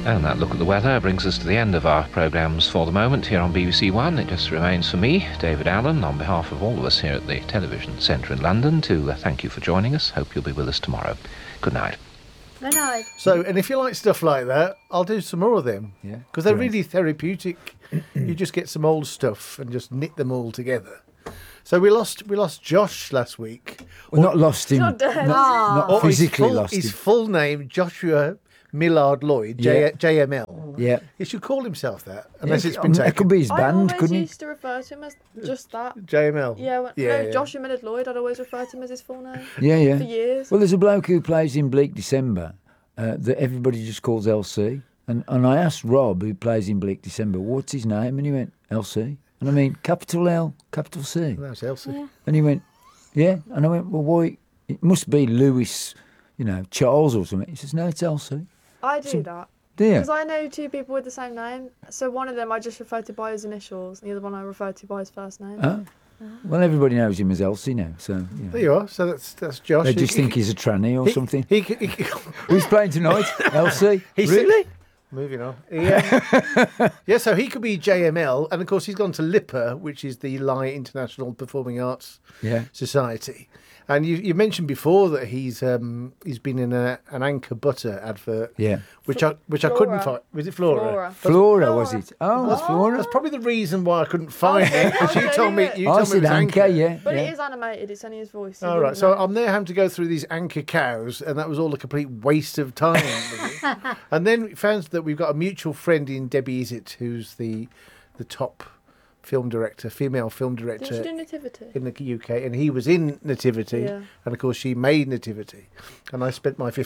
And that look at the weather brings us to the end of our programmes for the moment here on BBC One. It just remains for me, David Allen, on behalf of all of us here at the Television Centre in London, to thank you for joining us. Hope you'll be with us tomorrow. Good night. Good night. So, and if you like stuff like that, I'll do some more of them. Yeah, because they're great. really therapeutic. You just get some old stuff and just knit them all together. So we lost Josh last week. Well, not lost him. Not dead. Not Or physically lost his him. full name, Joshua Millard Lloyd, Yeah. JML. Yeah. He should call himself that, unless it's been It taken. could be his I band, always couldn't used to refer to him as just that. JML. Yeah, Yeah. Joshua Millard Lloyd, I'd always refer to him as his full name. he? Yeah, For yeah. years. Well, there's a bloke who plays in Bleak December that everybody just calls LC. And I asked Rob, who plays in Bleak December, what's his name? And he went, LC. And I mean, capital L, capital C. That's Elsie. Yeah. And he went, yeah. And I went, well, why? It must be Lewis, Charles or something. He says, no, it's Elsie. I do that. Do you? Because I know two people with the same name. So one of them I just refer to by his initials, and the other one I refer to by his first name. Oh. Well, everybody knows him as Elsie now. So, There you are. So that's Josh. They just think he's a tranny or something. He Who's playing tonight? Elsie? Really? Moving on. Yeah, so he could be JML, and of course he's gone to LIPA, which is the Lie International Performing Arts Yeah. Society. And you mentioned before that he's been in an Anchor Butter advert. Yeah. Which I couldn't find. Was it Flora? Flora, was it? Oh, that's Flora. That's probably the reason why I couldn't find it, because you told me it I was said Anchor, yeah. But yeah. it is animated, it's only his voice. All right, so I'm there having to go through these Anchor cows, and that was all a complete waste of time. And then we found that we've got a mutual friend in Debbie Izzet, who's the top film director, female film Didn't director she do Nativity? in the UK, and he was in Nativity, Yeah. and of course she made Nativity, and I spent my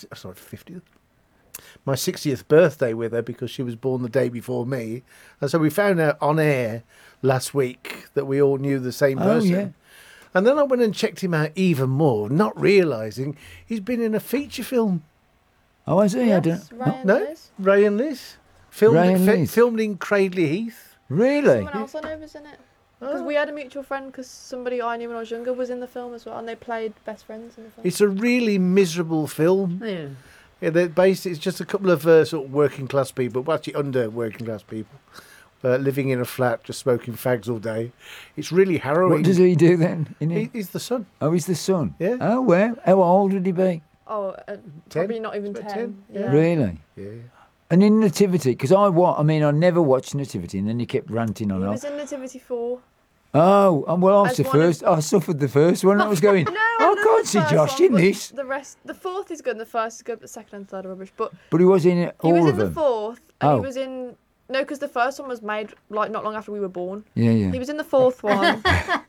60th birthday with her because she was born the day before me, and so we found out on air last week that we all knew the same person. yeah. And then I went and checked him out even more, not realising he's been in a feature film. Oh, is he? I Yes, don't. Ryan No, Lewis. Ray and Liz. Filmed, Ray and Liz. filmed in Cradley Heath. Really? Someone else I know was in it. Because we had a mutual friend, because somebody I knew when I was younger was in the film as well, and they played best friends in the film. It's a really miserable film. Yeah. Yeah, it's just a couple of sort of working class people, well, actually under working class people, living in a flat, just smoking fags all day. It's really harrowing. What does he do then? In it? He's the son. Oh, he's the son? Yeah. Oh, well. How old would he be? Oh, probably not even It's about 10. 10, yeah. Really? Yeah. And in Nativity, because I never watched Nativity, and then you kept ranting on He it. was in Nativity 4. Oh, well, I As one of- I suffered the first one. I was going, No, I love can't the see first Josh one, in but this. The fourth is good, and the first is good, but the second and third are rubbish. But But he was in it, he all was of in the them. fourth, and Oh. he was in... No, because the first one was made like not long after we were born. Yeah, He yeah. was in the fourth one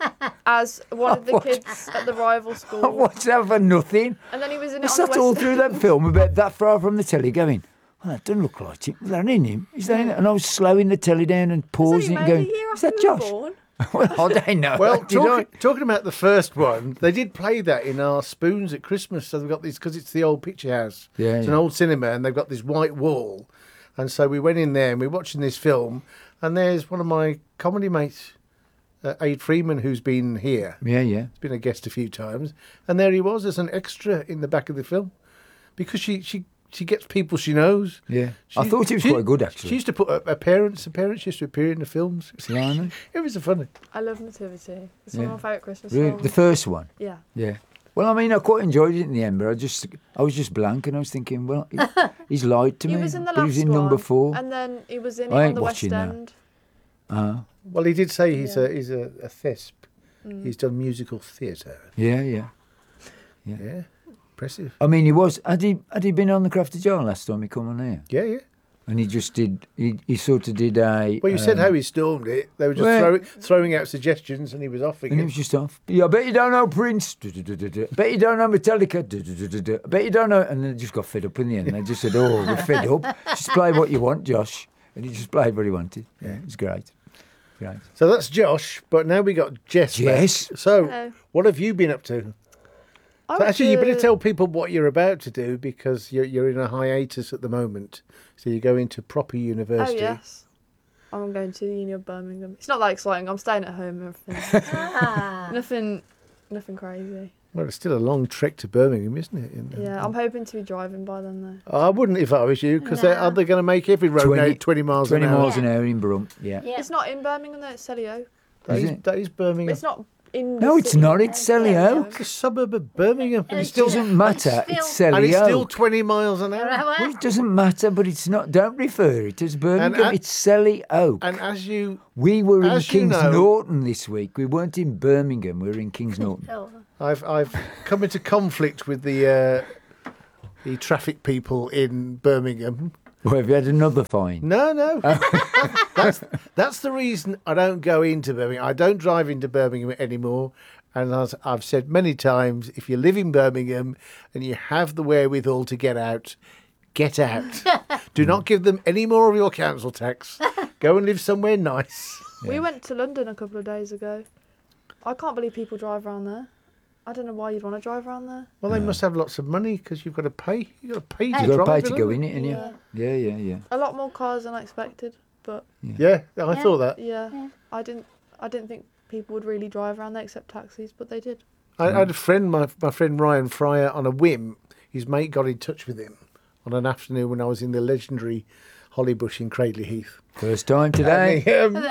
as one of the What? kids at the rival school. What's that for nothing? And then he was in I it on sat the all West through that film about that far from the telly going, well, that doesn't look like him. Is that in him? Is that in it? And I was slowing the telly down and pausing it and going, is that Josh? Well, I don't know. Well, Did I? talking about the first one, they did play that in our Spoons at Christmas. So they've got these, because it's the old picture house. Yeah, it's yeah. an old cinema, and they've got this white wall. And so we went in there and we were watching this film, and there's one of my comedy mates, Aid Freeman, who's been here. Yeah, yeah. He's been a guest a few times. And there he was as an extra in the back of the film. Because she gets people she knows. Yeah. I thought it was quite good, actually. She used to put her parents used to appear in the films. Blimey. It was funny. I love Nativity. It's one Yeah. of my favourite Christmas Really? films. The first one? Yeah. Yeah. Well, I quite enjoyed it in the end, but I was just blank, and I was thinking, well, he's lied to me. He was in the but last he was in one, number 4. and then he was in it I on ain't the West watching that. End. Well, he did say he's Yeah. a thesp. He's done musical theatre. Yeah, yeah. Yeah, impressive. I mean, he was. Had he been on the Crafted Jar last time he come on here? Yeah, yeah. And he just did. He sort of did a. Well, you said how he stormed it. They were just well- throwing out suggestions, and he was off And he again. was just off. Yeah, I bet you don't know Prince. Bet you don't know Metallica. I bet you don't know. And then they just got fed up in the end. They just said, "Oh, we're fed up. Just play what you want, Josh." And he just played what he wanted. Yeah, it was great. Great. So that's Josh, but now we got Jess. back. Jess? So, Hello. what have you been up to? I So went actually, you better to- tell people what you're about to do, because you're in a hiatus at the moment. So you go into proper Oh, university. yes. I'm going to the Uni of Birmingham. It's not that exciting. I'm staying at home and everything. Ah. Nothing crazy. Well, it's still a long trek to Birmingham, isn't it? Yeah, I'm hoping to be driving by then though. I wouldn't if I was you, because No. are they going to make every road now 20 miles 20 an hour? miles an hour in Brum. Yeah. Yeah. It's not in Birmingham though. It's Selly Oak. Is it? That is Birmingham. It's not in. No, the it's city. not. It's Selly Oak. It's a suburb of Birmingham. And It it's still, Doesn't matter. It's It's still- and Selly it's still Oak. 20 miles an hour. Well, it doesn't matter, but it's not. Don't refer it as Birmingham. And- it's Selly Oak. And as you We were in as you Kings know- Norton this week. We weren't in Birmingham. We were in Kings Norton. Oh. I've come into conflict with the traffic people in Birmingham. Well, have you had another fine? No. that's the reason I don't go into Birmingham. I don't drive into Birmingham anymore. And as I've said many times, if you live in Birmingham and you have the wherewithal to get out, get out. Do not give them any more of your council tax. Go and live somewhere nice. We went to London a couple of days ago. I can't believe people drive around there. I don't know why you'd want to drive around there. Well, they must have lots of money because you've got to pay. You've got to pay to You've You've drive. got to pay to go haven't in it, innit? Yeah. Yeah. A lot more cars than I expected, but you? Yeah, I thought that. yeah, I didn't think people would really drive around there except taxis, but they did. I had a friend, my friend Ryan Fryer, on a whim. His mate got in touch with him on an afternoon when I was in the legendary Hollybush in Cradley Heath. First time today.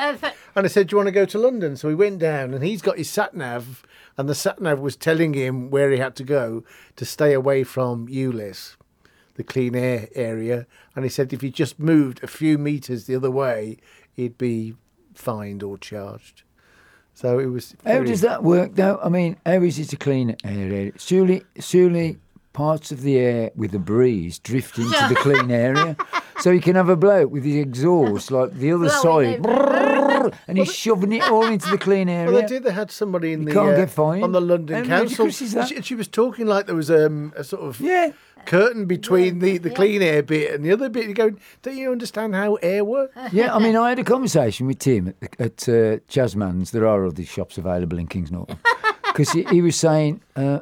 And I said, do you want to go to London? So we went down and he's got his sat-nav and the sat-nav was telling him where he had to go to stay away from ULEZ, the clean air area. And he said if he just moved a few metres the other way, he'd be fined or charged. So it was... How does that work, though? I mean, how is it a clean area? Surely parts of the air with a breeze drift into the clean area. So you can have a bloke with his exhaust, like the other Blowing side, and he's shoving it all into the clean area. Well, they did. They had somebody in You the can't get fined. on the London How Council. ridiculous is that? She was talking like there was a sort of Yeah. curtain between the clean air bit and the other bit. You're going, don't you understand how air works? Yeah, I mean, I had a conversation with Tim at Chasman's. There are other shops available in Kings Norton. Because he was saying,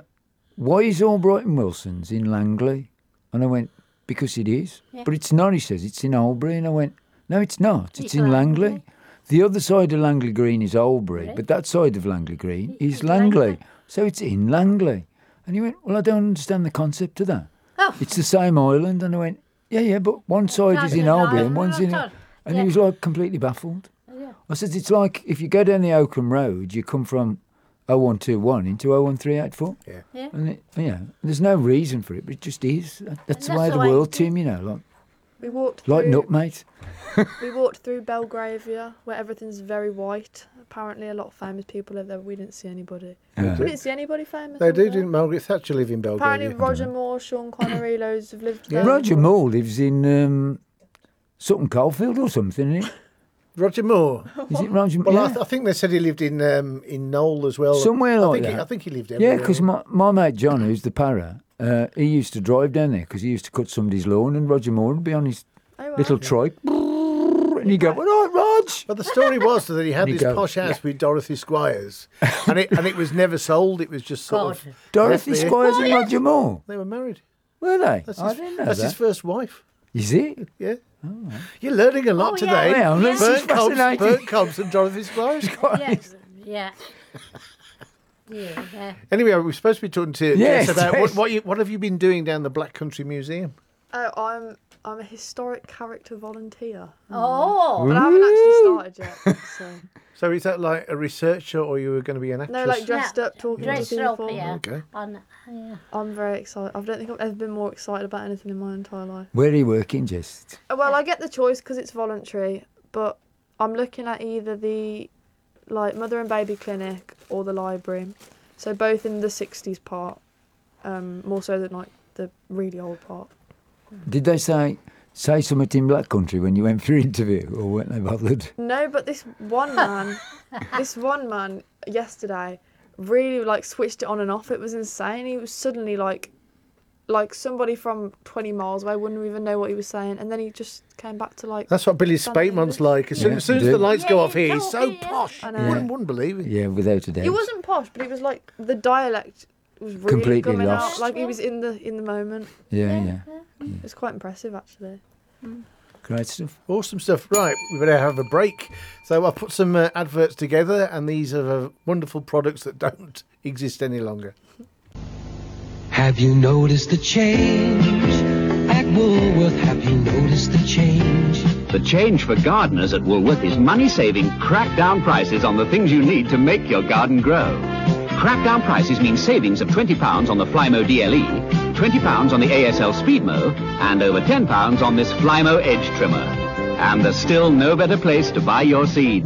why is Albright and Wilson's in Langley? And I went, because it is. Yeah. But it's not, he says, it's in Albury. And I went, no, it's not. It's in Langley. Langley. The other side of Langley Green is Albury, but that side of Langley Green is Langley. So it's in Langley. And he went, well, I don't understand the concept of that. Oh. It's the same island. And I went, yeah, but one side is in Albury and one's in... And he was like completely baffled. Yeah. I said, it's like if you go down the Oakham Road, you come from 0121 into 01384. Yeah. And there's no reason for it, but it just is. That's the way of the world, Tim, you know, We walked like through, nut, mate. We walked through Belgravia, where everything's very white. Apparently, a lot of famous people live there. But we didn't see anybody. Yeah. We didn't see anybody famous. They live do, there. didn't Margaret Thatcher live in Apparently, Belgravia? Roger Moore, Sean Connery, loads have lived there. Roger Moore lives in Sutton Coldfield or something, isn't it? Roger Moore. Is it Roger Moore? Well, Yeah. I think they said he lived in Knowle as well. Somewhere like I that. think he lived Yeah, everywhere. because my mate John, who's the para, he used to drive down there because he used to cut somebody's lawn, and Roger Moore would be on his Oh, right. little trike, and he'd go, "All right, Rog." But the story was that he had And this he goes, posh house with Dorothy Squires, and it was never sold. It was just sort God. of Dorothy left there. Squires and Roger Moore. They were married. Were they? That's I his, didn't know that's that. his first wife. Is it? Yeah. You're learning a lot Oh, today. yeah. Yeah, this is fascinating. Bert Cobbs and Dorothy Squires. Yeah. Yeah. Anyway, we're supposed to be talking to Yes, Jess about yes. what have you been doing down the Black Country Museum? Oh, I'm a historic character volunteer, Oh. but I haven't actually started yet. So So is that like a researcher, or you were going to be an actress? no, like dressed Yeah. up, talking Dressed to up, people. yeah. Okay. Yeah. I'm very excited. I don't think I've ever been more excited about anything in my entire life. Where are you working, Jess? Well, I get the choice because it's voluntary, but I'm looking at either the mother and baby clinic or the library. So both in the 60s part, more so than the really old part. Did they say something in Black Country when you went for your interview, or weren't they bothered? No, but this one man yesterday really switched it on and off. It was insane. He was suddenly like somebody from 20 miles away wouldn't even know what he was saying, and then he just came back to That's what Billy Something Spateman's English. like. As soon, Yeah, as, soon as he the did. lights go Yeah, off here, he's he's so talking, yeah. posh. I You know. wouldn't believe it. Yeah, without a doubt. He wasn't posh, but he was like the dialect was really Completely coming lost. out. Like he was in the moment. Yeah. It's quite impressive actually. Great stuff. Awesome stuff. Right, we better have a break. So I'll put some adverts together, and these are wonderful products that don't exist any longer. Have you noticed the change? At Woolworth, have you noticed the change? The change for gardeners at Woolworth is money-saving, crackdown prices on the things you need to make your garden grow. Crackdown prices mean savings of £20 on the Flymo DLE, £20 on the ASL Speedmo, and over £10 on this Flymo Edge Trimmer. And there's still no better place to buy your seeds.